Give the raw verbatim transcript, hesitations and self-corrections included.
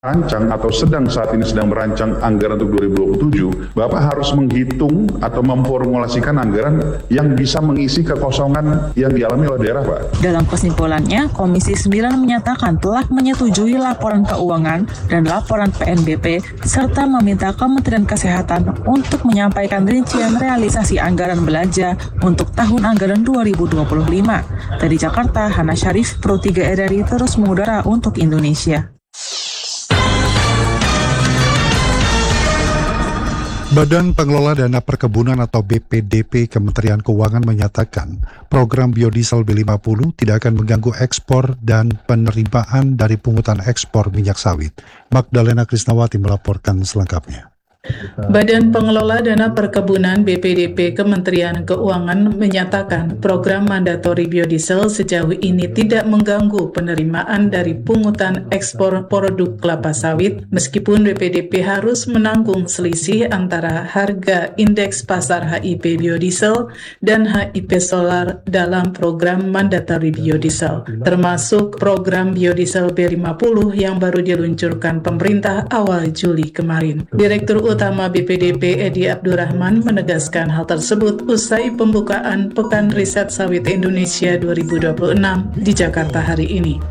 rancang atau sedang saat ini sedang merancang anggaran untuk dua ribu dua puluh tujuh, Bapak harus menghitung atau memformulasikan anggaran yang bisa mengisi kekosongan yang dialami oleh daerah, Pak. Dalam kesimpulannya, Komisi sembilan menyatakan telah menyetujui laporan keuangan dan laporan P N B P, serta meminta Kementerian Kesehatan untuk menyampaikan rincian realisasi anggaran belanja untuk tahun anggaran dua ribu dua puluh lima. Dari Jakarta, Hana Syarif, Pro tiga R R I terus mengudara untuk Indonesia. Badan Pengelola Dana Perkebunan atau B P D P Kementerian Keuangan menyatakan program biodiesel B lima puluh tidak akan mengganggu ekspor dan penerimaan dari pungutan ekspor minyak sawit. Magdalena Krisnawati melaporkan selengkapnya. Badan Pengelola Dana Perkebunan B P D P Kementerian Keuangan menyatakan program mandatori biodiesel sejauh ini tidak mengganggu penerimaan dari pungutan ekspor produk kelapa sawit, meskipun B P D P harus menanggung selisih antara harga indeks pasar H I P biodiesel dan H I P solar dalam program mandatori biodiesel, termasuk program biodiesel B lima puluh yang baru diluncurkan pemerintah awal Juli kemarin. Direktur Utama B P D P Edi Abdurrahman menegaskan hal tersebut usai pembukaan Pekan Riset Sawit Indonesia dua ribu dua puluh enam di Jakarta hari ini.